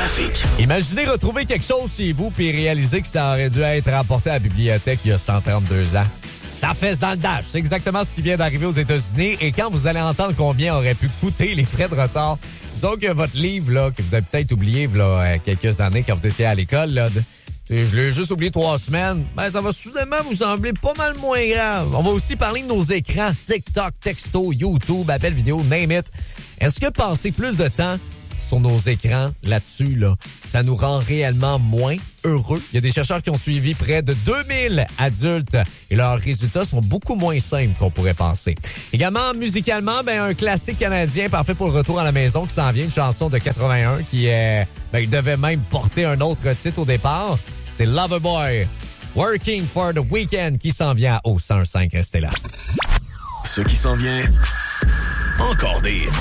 trafic. Imaginez retrouver quelque chose chez vous puis réaliser que ça aurait dû être rapporté à la bibliothèque il y a 132 ans. Ça fesse dans le dash. C'est exactement ce qui vient d'arriver aux États-Unis. Et quand vous allez entendre combien auraient pu coûter les frais de retard, disons que votre livre, là, que vous avez peut-être oublié là, quelques années quand vous étiez à l'école, là, je l'ai juste oublié 3 semaines, ben ça va soudainement vous sembler pas mal moins grave. On va aussi parler de nos écrans, TikTok, texto, YouTube, appel vidéo, name it. Est-ce que passer plus de temps sur nos écrans là-dessus, là, ça nous rend réellement moins heureux? Il y a des chercheurs qui ont suivi près de 2000 adultes et leurs résultats sont beaucoup moins simples qu'on pourrait penser. Également, musicalement, ben un classique canadien parfait pour le retour à la maison qui s'en vient, une chanson de 81 qui il devait même porter un autre titre au départ. C'est Loverboy, Working for the Weekend qui s'en vient au 105. Restez là. Ce qui s'en vient, encore des